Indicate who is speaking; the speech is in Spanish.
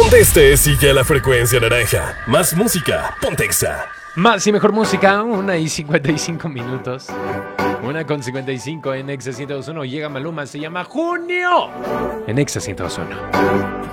Speaker 1: Conteste, sigue a la frecuencia naranja. Más música, ponte Exa.
Speaker 2: Más y mejor música, 1:55. 1:55 en Exa 102.1. Llega Maluma, se llama Junio. En Exa 102.1.